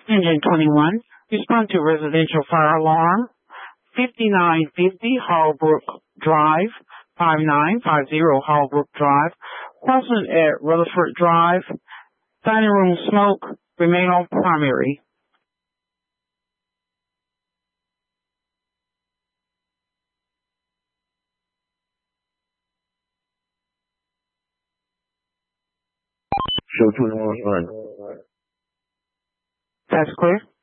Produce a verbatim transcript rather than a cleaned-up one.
Engine twenty-one, respond to residential fire alarm. fifty-nine fifty Hallbrook Drive, five nine five zero Hallbrook Drive, crossing at Rutherford Drive. Dining room smoke, remain on primary. Show twenty-one one. That's clear.